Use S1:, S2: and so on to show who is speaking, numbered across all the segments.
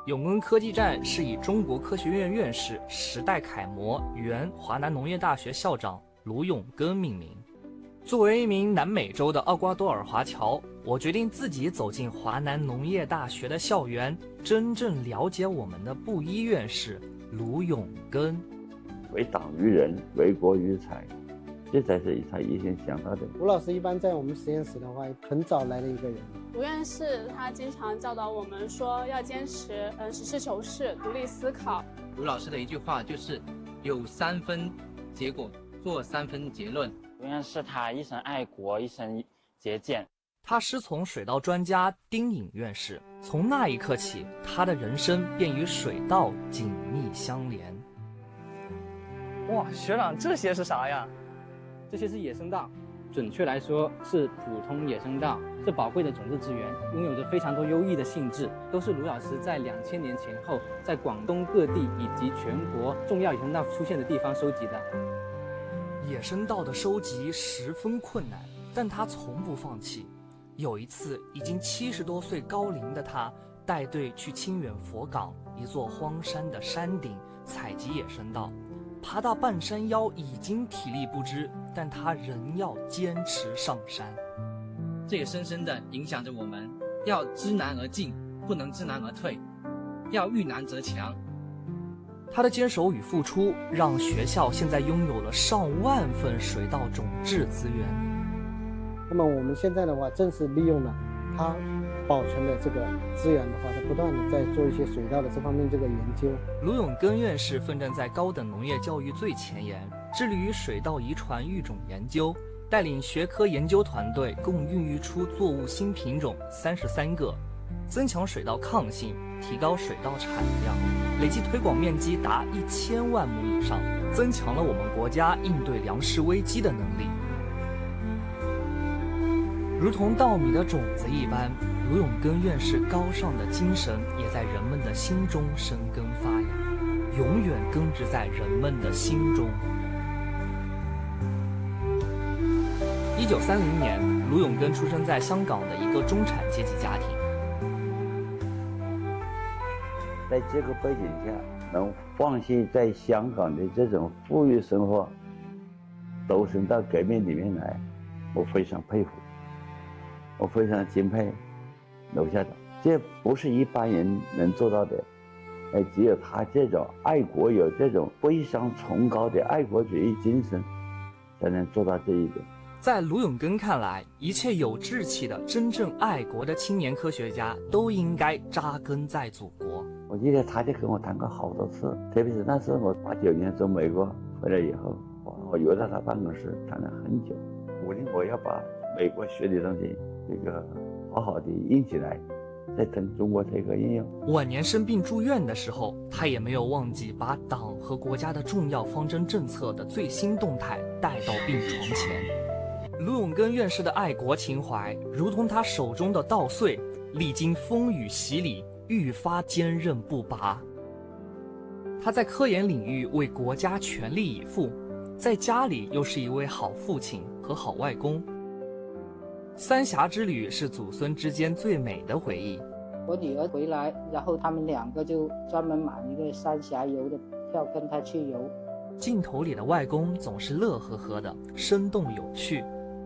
S1: 永恩科技站是以中国科学院院士、时代楷模、原华南农业大学校长卢永根命名。作为一名南美洲的厄瓜多尔华侨，我决定自己走进华南农业大学的校园，真正了解我们的布衣院士卢永根。
S2: 为党于人，为国于财，这才是他一心想到的。
S3: 卢老师一般在我们实验室的话，很早来的一个人。
S4: 卢院士他经常教导我们说要坚持实事求是、独立思考。
S5: 卢老师的一句话就是有3分结果，做3分结论。
S6: 卢院士他一生爱国，一生节俭。
S1: 他师从水稻专家丁颖院士，从那一刻起，他的人生便与水稻紧密相连。
S7: 哇，学长，这些是啥呀？这些是野生稻，准确来说是普通野生稻，是宝贵的种子资源，拥有着非常多优异的性质，都是卢老师在2000年前后在广东各地以及全国重要野生稻出现的地方收集的。
S1: 野生稻的收集十分困难，但他从不放弃。有一次，已经70多岁高龄的他，带队去清远佛岗一座荒山的山顶采集野生稻。爬到半山腰已经体力不支，但他仍要坚持上山。
S5: 这也深深地影响着我们，要知难而进，不能知难而退，要遇难则强。
S1: 他的坚守与付出，让学校现在拥有了上万份水稻种质资源。
S3: 那么我们现在的话，正是利用了它保存的这个资源的话，它不断的在做一些水稻的这方面这个研究。
S1: 卢永根院士奋战在高等农业教育最前沿，致力于水稻遗传育种研究，带领学科研究团队共孕育出作物新品种33个，增强水稻抗性，提高水稻产量，累计推广面积达1000万亩以上，增强了我们国家应对粮食危机的能力。如同稻米的种子一般，卢永根院士高尚的精神也在人们的心中生根发芽，永远根植在人们的心中。1930年，卢永根出生在香港的一个中产阶级家庭。
S2: 在这个背景下，能放弃在香港的这种富裕生活，投身到革命里面来，我非常佩服。我非常敬佩娄校长，这不是一般人能做到的，只有他这种爱国，有这种非常崇高的爱国主义精神，才能做到这一点。
S1: 在卢永根看来，一切有志气的、真正爱国的青年科学家都应该扎根在祖国。
S2: 我记得他就跟我谈过好多次，特别是那时候我89年从美国回来以后，我约到他办公室谈了很久，鼓励我要把美国学的东西这个好好的印起来，再跟中国这个应用。
S1: 晚年生病住院的时候，他也没有忘记把党和国家的重要方针政策的最新动态带到病床前。卢永根院士的爱国情怀，如同他手中的稻穗，历经风雨洗礼，愈发坚韧不拔。他在科研领域为国家全力以赴，在家里又是一位好父亲和好外公。三峡之旅是祖孙之间最美的回忆。
S8: 我女儿回来，然后他们2个就专门买一个三峡游的票跟她去游。
S1: 镜头里的外公总是乐呵呵的，生动有趣。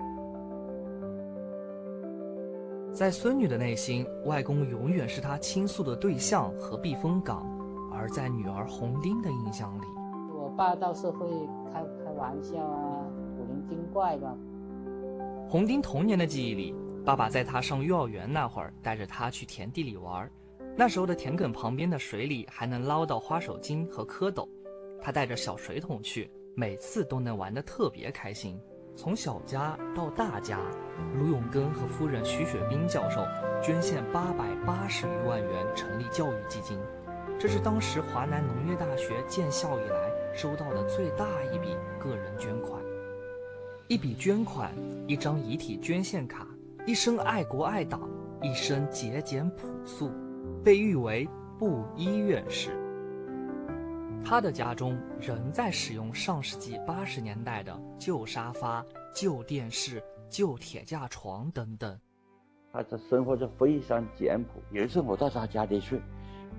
S1: 在孙女的内心，外公永远是她倾诉的对象和避风港，而在女儿红丁的印象里，
S8: 我爸倒是会开玩笑啊，古灵精怪吧。
S1: 红丁童年的记忆里，爸爸在他上幼儿园那会儿带着他去田地里玩，那时候的田埂旁边的水里还能捞到花手巾和蝌蚪，他带着小水桶去，每次都能玩得特别开心。从小家到大家，卢永根和夫人徐雪冰教授捐献880余万元成立教育基金，这是当时华南农业大学建校以来收到的最大一笔个人捐款。一笔捐款，一张遗体捐献卡，一生爱国爱党，一生节俭朴素，被誉为布衣院士。他的家中仍在使用上世纪80年代的旧沙发、旧电视、旧铁架床等等。
S2: 他的生活是非常简朴。有一次我到他家里去，